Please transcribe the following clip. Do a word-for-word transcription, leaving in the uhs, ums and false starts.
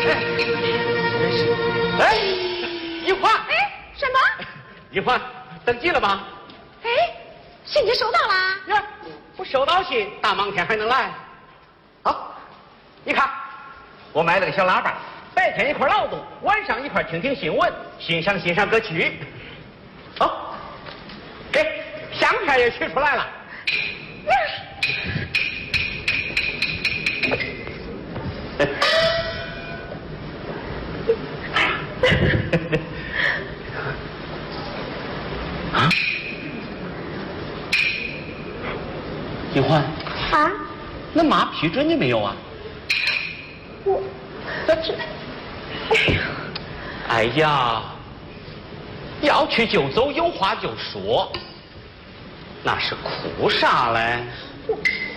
哎，一环。 哎，什么？ 一环，登记了吗？ 哎，信你收到了？ 呀，我收到信，大忙天还能来。好，你看，我买了个小喇叭，白天一块劳动，晚上一块听听新闻，欣赏欣赏歌曲。好，给相片也取出来了。啊！一环啊？ 那妈批准你没有啊？ 我，这这，哎呀， 哎呀，要去就走，有话就说，那是哭啥嘞？